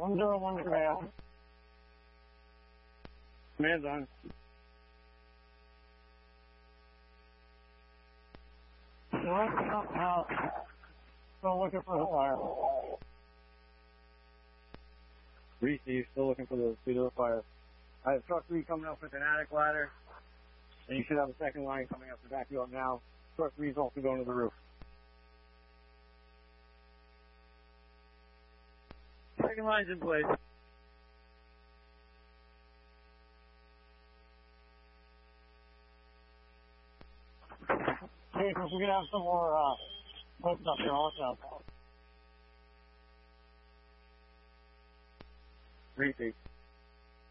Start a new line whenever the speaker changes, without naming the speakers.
101 command. Command's on. Out. Still looking for the fire. Reese, still looking for the speed of the fire. I have truck 3 coming up with an attic ladder. And you should have a second line coming up to back you up now. Truck 3 is also going to the roof. Second line's in place. Hey, we're going to have some more folks up here also. Repeat.